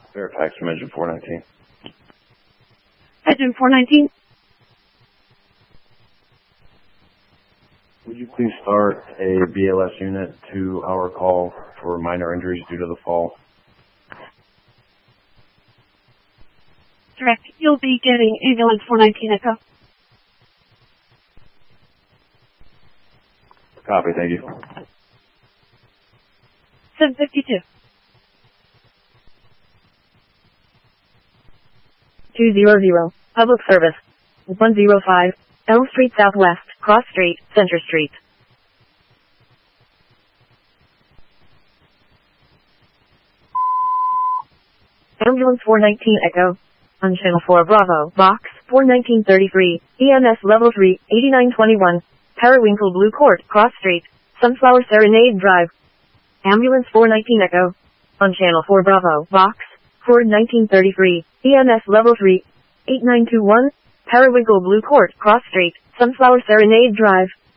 Fairfax from engine 419. Engine 419. Would you please start a BLS unit to our call for minor injuries due to the fall? Direct. You'll be getting ambulance 419 Echo. Copy, thank you. 752. 200, Public Service. 105, Elm Street Southwest, Cross Street, Center Street. Ambulance 419 Echo. On Channel 4 Bravo, Box 41933, EMS Level 3, 8921, Periwinkle Blue Court, Cross Street, Sunflower Serenade Drive. Ambulance 419 Echo. On Channel 4 Bravo, Box 41933, EMS Level 3, 8921, Periwinkle Blue Court, Cross Street, Sunflower Serenade Drive.